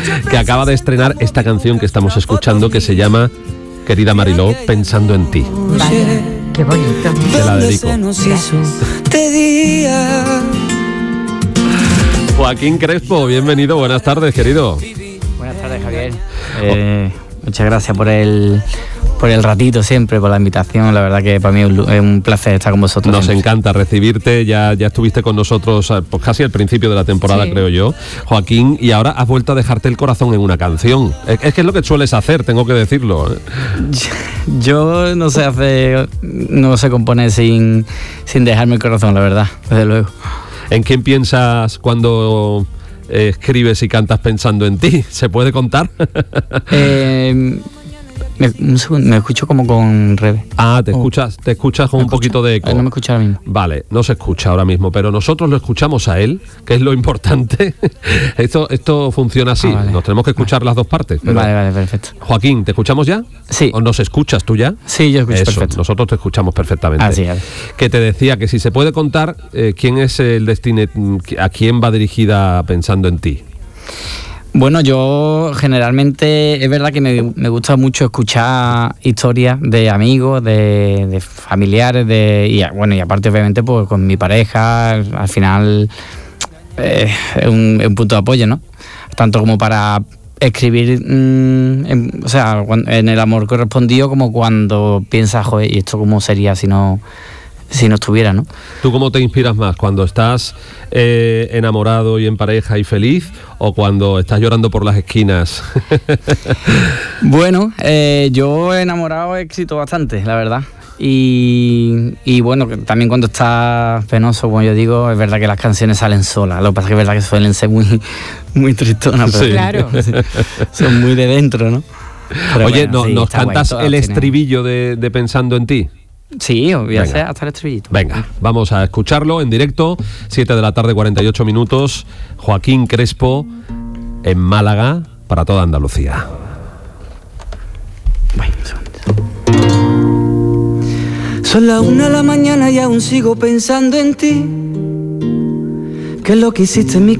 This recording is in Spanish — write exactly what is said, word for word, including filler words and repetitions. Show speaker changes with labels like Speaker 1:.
Speaker 1: que acaba de estrenar esta canción que estamos escuchando, que se llama, querida Mariló, Pensando en ti.
Speaker 2: Vaya, qué bonito.
Speaker 1: Te la dedico. Joaquín Crespo, bienvenido, buenas tardes, querido.
Speaker 3: Buenas tardes, Javier. Eh, muchas gracias por el por el ratito siempre, por la invitación. La verdad que para mí es un placer estar con vosotros.
Speaker 1: Nos
Speaker 3: siempre.
Speaker 1: encanta recibirte, ya, ya estuviste con nosotros pues casi al principio de la temporada, sí, creo yo, Joaquín, y ahora has vuelto a dejarte el corazón en una canción. Es, es que es lo que sueles hacer, tengo que decirlo.
Speaker 3: Yo no sé hacer, no sé componer sin, sin dejarme el corazón, la verdad, desde luego.
Speaker 1: ¿En quién piensas cuando eh, escribes y cantas pensando en ti? ¿Se puede contar?
Speaker 3: eh... Me, un segundo, me escucho como con Rebe.
Speaker 1: Ah, te escuchas, te escuchas con un poquito de eco.
Speaker 3: No me escucha ahora mismo.
Speaker 1: Vale, no se escucha ahora mismo, pero nosotros lo escuchamos a él, que es lo importante. esto, esto funciona así. Ah, vale. Nos tenemos que escuchar vale. las dos partes. Pero...
Speaker 3: Vale, vale, perfecto.
Speaker 1: Joaquín, ¿te escuchamos ya?
Speaker 3: Sí.
Speaker 1: ¿O nos escuchas tú ya?
Speaker 3: Sí, yo escucho
Speaker 1: Eso,
Speaker 3: perfecto.
Speaker 1: Nosotros te escuchamos perfectamente.
Speaker 3: Así es.
Speaker 1: Que te decía que si se puede contar eh, quién es el destino, a quién va dirigida Pensando en ti.
Speaker 3: Bueno, yo generalmente es verdad que me, me gusta mucho escuchar historias de amigos, de, de familiares, de y bueno, y aparte obviamente pues con mi pareja, al final eh, es, un, es un punto de apoyo, ¿no? Tanto como para escribir, mmm, en, o sea, en el amor correspondido, como cuando piensas, joder, ¿y esto cómo sería si no... si no estuviera, ¿no?
Speaker 1: ¿Tú cómo te inspiras más? ¿Cuando estás eh, enamorado y en pareja y feliz o cuando estás llorando por las esquinas?
Speaker 3: Bueno, eh, yo enamorado he escrito bastante, la verdad. Y, y bueno, también cuando estás penoso, como yo digo, es verdad que las canciones salen solas. Lo que pasa es que es verdad que suelen ser muy, muy tristonas, pero
Speaker 1: sí.
Speaker 2: Claro.
Speaker 3: son muy de dentro, ¿no? Pero
Speaker 1: Oye,
Speaker 3: bueno,
Speaker 1: no,
Speaker 3: sí,
Speaker 1: ¿nos cantas
Speaker 3: guay,
Speaker 1: el
Speaker 3: tiene...
Speaker 1: estribillo de, de Pensando en ti?
Speaker 3: Sí, voy a hacer hasta el estrellito.
Speaker 1: Venga, vamos a escucharlo en directo, siete de la tarde, cuarenta y ocho minutos. Joaquín Crespo en Málaga para toda Andalucía.
Speaker 3: Bueno,
Speaker 4: son las una de la mañana y aún sigo pensando en ti. ¿Qué es lo que hiciste en mi